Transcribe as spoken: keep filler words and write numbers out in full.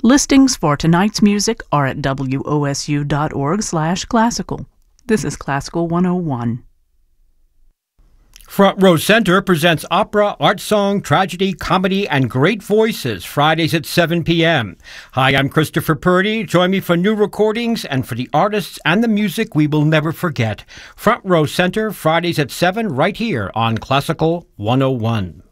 Listings for tonight's music are at W O S U dot org slash classical. This is Classical one oh one. Front Row Center presents opera, art song, tragedy, comedy, and great voices Fridays at seven p.m. Hi, I'm Christopher Purdy. Join me for new recordings and for the artists and the music we will never forget. Front Row Center, Fridays at seven, right here on Classical one oh one.